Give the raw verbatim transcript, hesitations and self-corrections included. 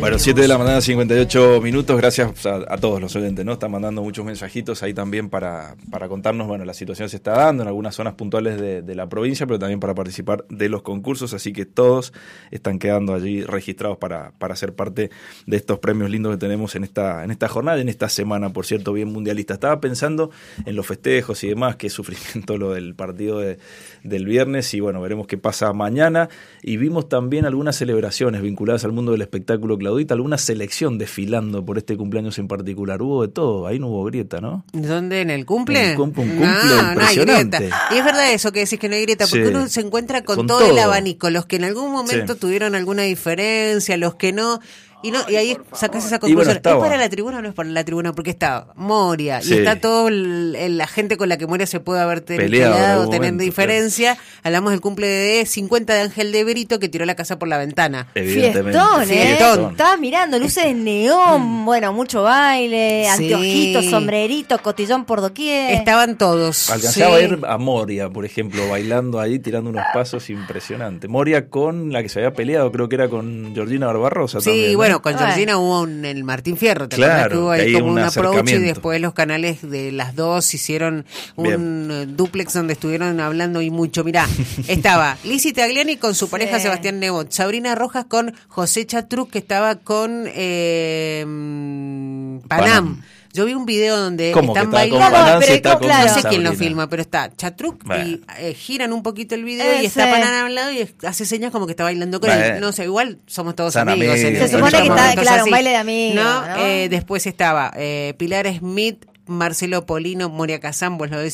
Bueno, siete de la mañana, cincuenta y ocho minutos. Gracias a, a todos los oyentes, ¿no? Están mandando muchos mensajitos ahí también para, para contarnos, bueno, la situación se está dando en algunas zonas puntuales de, de la provincia, pero también para participar de los concursos, así que todos están quedando allí registrados para, para ser parte de estos premios lindos que tenemos en esta, en esta jornada, en esta semana, por cierto, bien mundialista. Estaba pensando en los festejos y demás, qué sufrimiento lo del partido de, del viernes, y bueno, veremos qué pasa mañana. Y vimos también algunas celebraciones vinculadas al mundo del espectáculo, Claudita, alguna selección desfilando por este cumpleaños en particular. Hubo de todo, ahí no hubo grieta, ¿no? ¿Dónde? ¿En el cumple? En el cumple, un cumple no, impresionante. No hay grieta. Y es verdad eso que decís que no hay grieta, porque sí, uno se encuentra con, con todo, todo el abanico, los que en algún momento sí. tuvieron alguna diferencia, los que no... Y no y ahí sacás esa conclusión. Bueno, ¿es para la tribuna o no es para la tribuna? Porque está Moria sí. y está todo el, el, la gente con la que Moria se puede haber ten, peleado o tener diferencia. Claro. Hablamos del cumple de cincuenta de Ángel de Brito, que tiró la casa por la ventana. Fiestón, ¿eh? Fiestón. Estaba mirando, luces de neón, bueno, mucho baile, sí. anteojitos, sombreritos, cotillón por doquier. Estaban todos. Alcanzaba sí. a ir a Moria, por ejemplo, bailando ahí, tirando unos pasos impresionantes. Moria con la que se había peleado, creo que era con Georgina Barbarosa sí, también. Sí, bueno, ¿no? con Georgina hubo un, el Martín Fierro, ¿te claro, acuerdas que hubo ahí como un, un approach y después los canales de las dos hicieron un Bien. duplex donde estuvieron hablando y mucho. Mirá, estaba Lizzy Tagliani con su pareja sí. Sebastián Nebot, Sabrina Rojas con José Chatruc, que estaba con eh, Panam. Panam. Yo vi un video donde están bailando, no, pero claro. no sé quién lo filma, pero está Chatruc bueno. y eh, giran un poquito el video Ese. y está Panam al lado y hace señas como que está bailando con bueno. él. No sé, igual somos todos San amigos. amigos. Se supone que está, claro, así. Un baile de amigos. ¿No? ¿no? Eh, después estaba eh, Pilar Smith, Marcelo Polino, Moria Kazan, vos lo decís.